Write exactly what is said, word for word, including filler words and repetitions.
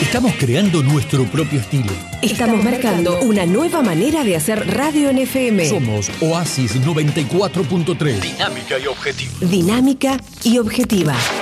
Estamos creando nuestro propio estilo. Estamos marcando una nueva manera de hacer radio en F M. Somos Oasis noventa y cuatro punto tres. Dinámica y objetiva. Dinámica y objetiva.